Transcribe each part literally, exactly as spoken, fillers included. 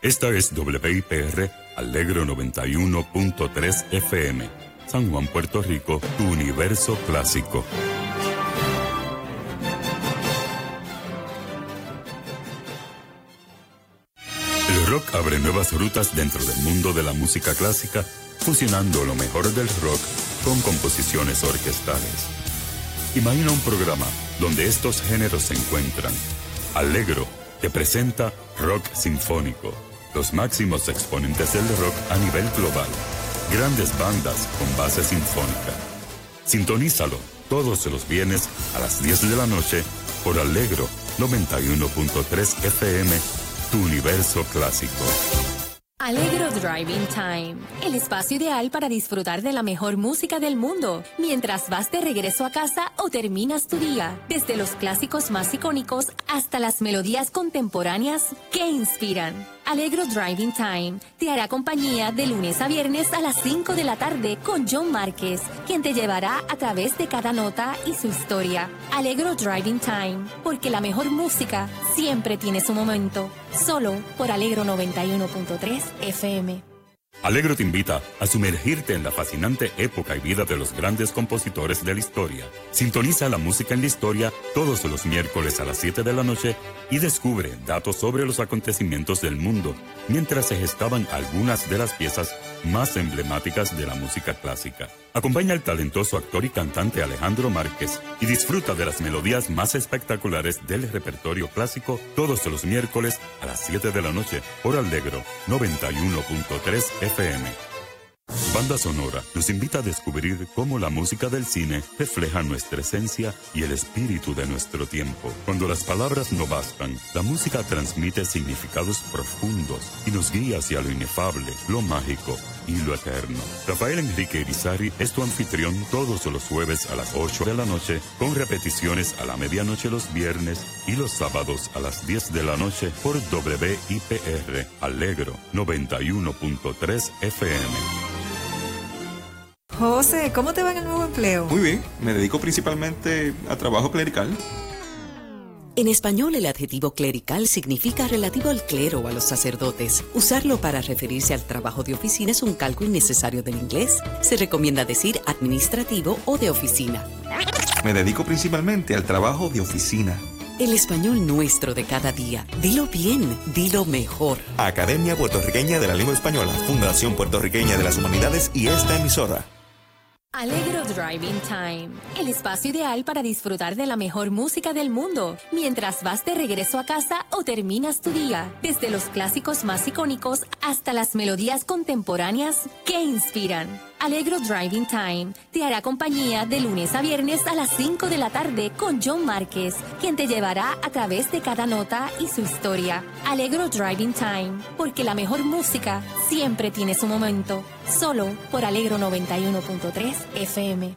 Esta es W I P R Alegro noventa y uno punto tres F M. San Juan, Puerto Rico, tu universo clásico. El rock abre nuevas rutas dentro del mundo de la música clásica, fusionando lo mejor del rock con composiciones orquestales. Imagina un programa donde estos géneros se encuentran. Alegro te presenta rock sinfónico, los máximos exponentes del rock a nivel global, grandes bandas con base sinfónica. Sintonízalo todos los viernes a las diez de la noche por Alegro noventa y uno punto tres F M, tu universo clásico. Alegro Driving Time, el espacio ideal para disfrutar de la mejor música del mundo mientras vas de regreso a casa o terminas tu día, desde los clásicos más icónicos hasta las melodías contemporáneas que inspiran. Alegro Driving Time te hará compañía de lunes a viernes a las cinco de la tarde con John Márquez, quien te llevará a través de cada nota y su historia. Alegro Driving Time, porque la mejor música siempre tiene su momento, solo por Alegro noventa y uno punto tres F M. Alegro te invita a sumergirte en la fascinante época y vida de los grandes compositores de la historia. Sintoniza la música en la historia todos los miércoles a las siete de la noche y descubre datos sobre los acontecimientos del mundo mientras se gestaban algunas de las piezas más emblemáticas de la música clásica. Acompaña al talentoso actor y cantante Alejandro Márquez y disfruta de las melodías más espectaculares del repertorio clásico todos los miércoles a las siete de la noche por Alegro noventa y uno punto tres F M. Banda Sonora nos invita a descubrir cómo la música del cine refleja nuestra esencia y el espíritu de nuestro tiempo. Cuando las palabras no bastan, la música transmite significados profundos y nos guía hacia lo inefable, lo mágico y lo eterno. Rafael Enrique Irizarry es tu anfitrión todos los jueves a las ocho de la noche, con repeticiones a la medianoche los viernes y los sábados a las diez de la noche por W I P R Alegro noventa y uno punto tres F M. José, ¿cómo te va en el nuevo empleo? Muy bien, me dedico principalmente a trabajo clerical. En español, el adjetivo clerical significa relativo al clero o a los sacerdotes. Usarlo para referirse al trabajo de oficina es un calco innecesario del inglés. Se recomienda decir administrativo o de oficina. Me dedico principalmente al trabajo de oficina. El español nuestro de cada día. Dilo bien, dilo mejor. Academia Puertorriqueña de la Lengua Española, Fundación Puertorriqueña de las Humanidades y esta emisora. Alegro Driving Time, el espacio ideal para disfrutar de la mejor música del mundo mientras vas de regreso a casa o terminas tu día, desde los clásicos más icónicos hasta las melodías contemporáneas que inspiran. Alegro Driving Time te hará compañía de lunes a viernes a las cinco de la tarde con John Márquez, quien te llevará a través de cada nota y su historia. Alegro Driving Time, porque la mejor música siempre tiene su momento, solo por Alegro noventa y uno punto tres F M.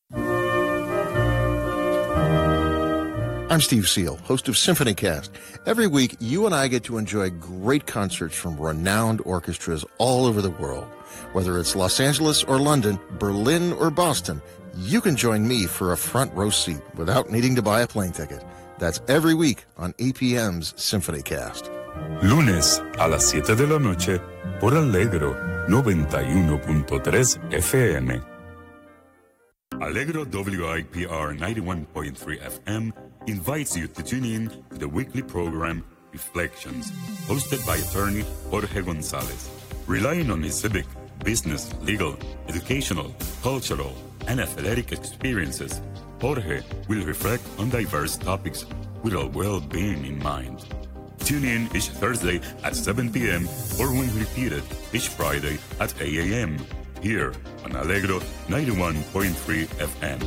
I'm Steve Seal, host of SymphonyCast. Every week, you and I get to enjoy great concerts from renowned orchestras all over the world. Whether it's Los Angeles or London, Berlin or Boston, you can join me for a front row seat without needing to buy a plane ticket. That's every week on A P M's SymphonyCast. Lunes a las siete de la noche por Alegro noventa y uno punto tres F M. Alegro W I P R ninety-one point three F M invites you to tune in to the weekly program Reflections, hosted by attorney Jorge Gonzalez. Relying on his civic, business, legal, educational, cultural, and athletic experiences, Jorge will reflect on diverse topics with a well-being in mind. Tune in each Thursday at seven p.m. or when repeated each Friday at eight a.m. here on Alegro ninety-one point three F M.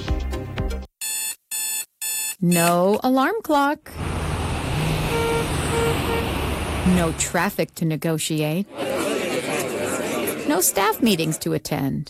No alarm clock. No traffic to negotiate. No staff meetings to attend.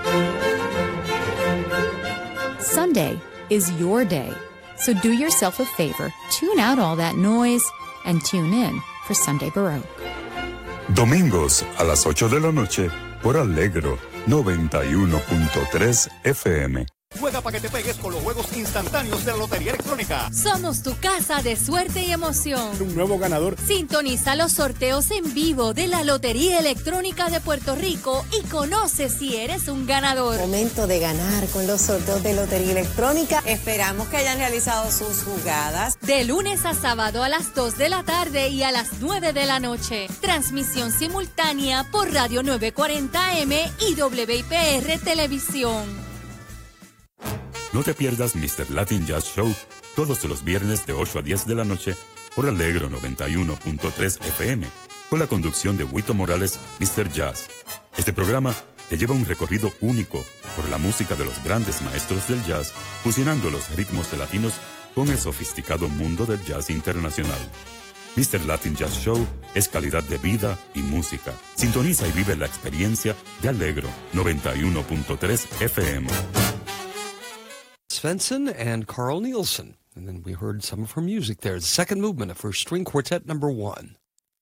Sunday is your day, so do yourself a favor, tune out all that noise, and tune in for Sunday Baroque. Domingos a las ocho de la noche por Alegro noventa y uno punto tres F M. Juega para que te pegues con los juegos instantáneos de la Lotería Electrónica. Somos tu casa de suerte y emoción. Un nuevo ganador. Sintoniza los sorteos en vivo de la Lotería Electrónica de Puerto Rico y conoce si eres un ganador. Momento de ganar con los sorteos de Lotería Electrónica. Esperamos que hayan realizado sus jugadas. De lunes a sábado a las dos de la tarde y a las nueve de la noche. Transmisión simultánea por Radio nueve cuarenta M y W I P R Televisión. No te pierdas mister Latin Jazz Show todos los viernes de ocho a diez de la noche por Alegro noventa y uno punto tres F M, con la conducción de Huito Morales, mister Jazz. Este programa te lleva un recorrido único por la música de los grandes maestros del jazz, fusionando los ritmos latinos con el sofisticado mundo del jazz internacional. mister Latin Jazz Show es calidad de vida y música. Sintoniza y vive la experiencia de Alegro noventa y uno punto tres F M. Svensson and Carl Nielsen. And then we heard some of her music there. The second movement of her string quartet number one.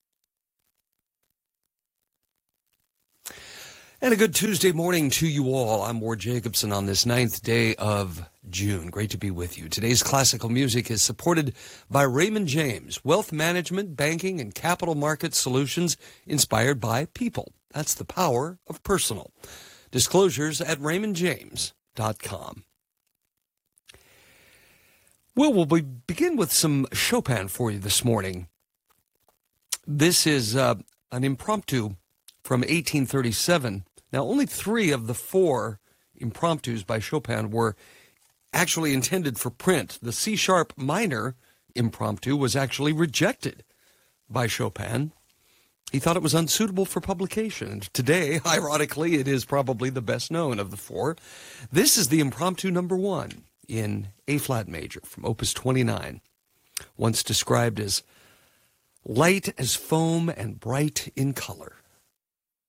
And a good Tuesday morning to you all. I'm Ward Jacobson on this ninth day of June. Great to be with you. Today's classical music is supported by Raymond James, wealth management, banking, and capital market solutions inspired by people. That's the power of personal. Disclosures at raymond james dot com. Well, we'll be, begin with some Chopin for you this morning. This is uh, an impromptu from eighteen thirty-seven. Now, only three of the four impromptus by Chopin were actually intended for print. The C-sharp minor impromptu was actually rejected by Chopin. He thought it was unsuitable for publication. And today, ironically, it is probably the best known of the four. This is the impromptu number one in A-flat major from Opus twenty-nine, once described as light as foam and bright in color.